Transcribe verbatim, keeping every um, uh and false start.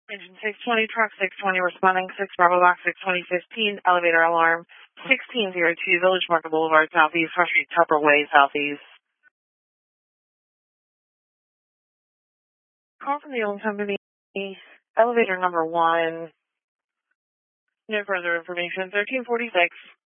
Engine six twenty, truck six twenty, responding six Bravo Box six twenty fifteen, elevator alarm sixteen oh two, Village Market Boulevard, Southeast, First Street, Tupper Way, Southeast. Call from the old company, elevator number one. No further information, thirteen forty-six.